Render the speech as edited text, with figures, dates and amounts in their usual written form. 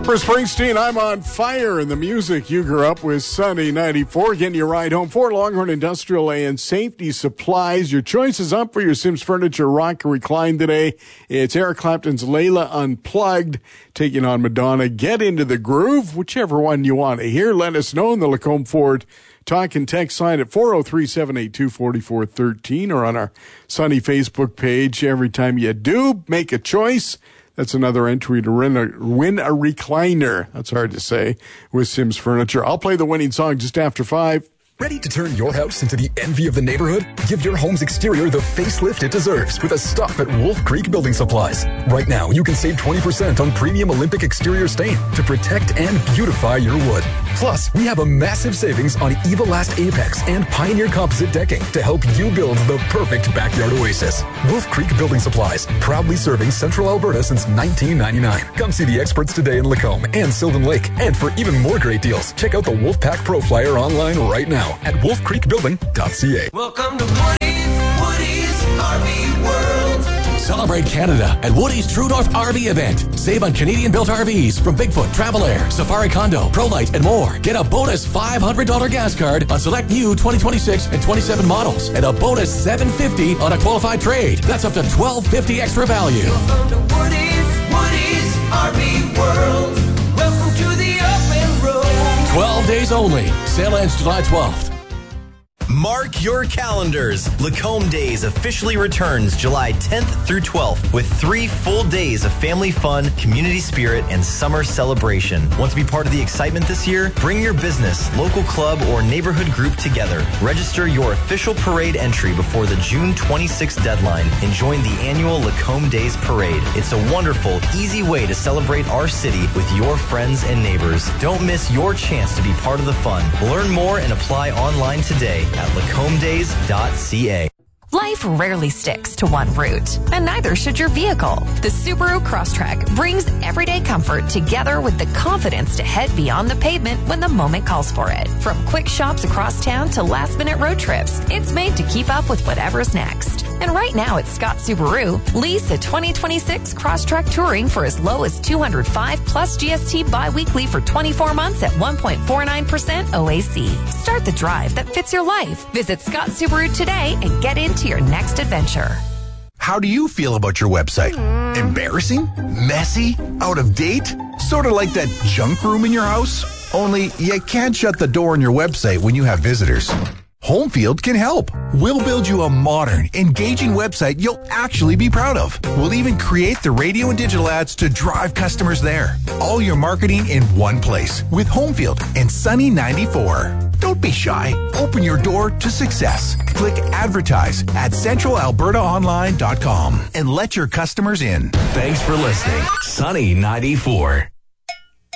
Bruce Springsteen, I'm on fire, and the music you grew up with. Sunny 94, getting you right home for Longhorn Industrial and Safety Supplies. Your choice is up for your Sims Furniture Rock and Recline today. It's Eric Clapton's Layla Unplugged, taking on Madonna. Get into the groove, whichever one you want to hear. Let us know in the Lacombe Ford talk and text line at 403-782-4413 or on our Sunny Facebook page. Every time you do, make a choice. That's another entry to win a recliner. That's hard to say with Sims Furniture. I'll play the winning song just after 5. Ready to turn your house into the envy of the neighborhood? Give your home's exterior the facelift it deserves with a stop at Wolf Creek Building Supplies. Right now, you can save 20% on premium Olympic exterior stain to protect and beautify your wood. Plus, we have a massive savings on Evolast Apex and Pioneer Composite decking to help you build the perfect backyard oasis. Wolf Creek Building Supplies, proudly serving Central Alberta since 1999. Come see the experts today in Lacombe and Sylvan Lake. And for even more great deals, check out the Wolfpack Pro Flyer online right now at wolfcreekbuilding.ca. Welcome to Woody's RV World. Celebrate Canada at Woody's True North RV event. Save on Canadian-built RVs from Bigfoot, Travel Air, Safari Condo, ProLite, and more. Get a bonus $500 gas card on select new 2026 and 27 models, and a bonus $750 on a qualified trade. That's up to $1,250 extra value. Welcome to Woody's RV World. Welcome to the open road. 12 days only. Sale ends July 12th. Mark your calendars. Lacombe Days officially returns July 10th through 12th with 3 full days of family fun, community spirit, and summer celebration. Want to be part of the excitement this year? Bring your business, local club, or neighborhood group together. Register your official parade entry before the June 26th deadline and join the annual Lacombe Days Parade. It's a wonderful, easy way to celebrate our city with your friends and neighbors. Don't miss your chance to be part of the fun. Learn more and apply online today at lacombedays.ca. Life rarely sticks to one route, and neither should your vehicle. The Subaru Crosstrek brings everyday comfort together with the confidence to head beyond the pavement when the moment calls for it. From quick shops across town to last-minute road trips, it's made to keep up with whatever's next. And right now at Scott Subaru, lease a 2026 Crosstrek Touring for as low as $205 plus GST bi-weekly for 24 months at 1.49% OAC. Start the drive that fits your life. Visit Scott Subaru today and get into your next adventure. How do you feel about your website? Embarrassing? Messy? Out of date? Sort of like that junk room in your house? Only you can't shut the door on your website when you have visitors. Homefield can help. We'll build you a modern, engaging website you'll actually be proud of. We'll even create the radio and digital ads to drive customers there. All your marketing in one place with Homefield and Sunny 94. Don't be shy. Open your door to success. Click advertise at centralalbertaonline.com and let your customers in. Thanks for listening. Sunny 94.